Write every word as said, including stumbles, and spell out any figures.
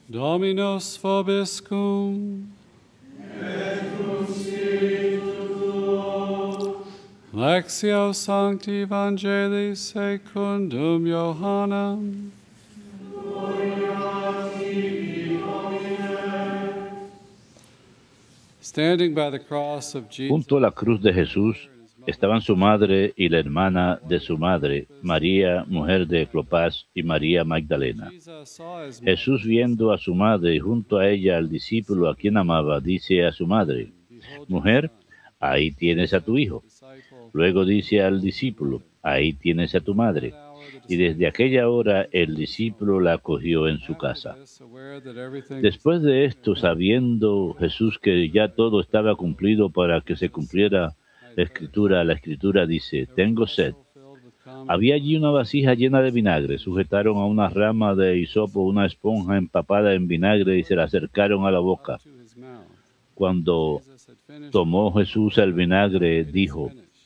Dominus vobiscum. Lectio Sancti Evangelii secundum Johannem. Standing by the cross of Jesus, Junto a la cruz de Jesús estaban su madre y la hermana de su madre, María, mujer de Clopas, y María Magdalena. Jesus saw his Jesús, viendo a su madre y junto a ella al discípulo a quien amaba, dice a su madre: Mujer, ahí tienes a tu hijo. Luego dice al discípulo: Ahí tienes a tu madre. Y desde aquella hora el discípulo la acogió en su casa. Después de esto, sabiendo Jesús que ya todo estaba cumplido para que se cumpliera la escritura, la escritura dice: Tengo sed. Había allí una vasija llena de vinagre. Sujetaron a una rama de hisopo una esponja empapada en vinagre y se la acercaron a la boca. Cuando tomó Jesús el vinagre, dijo: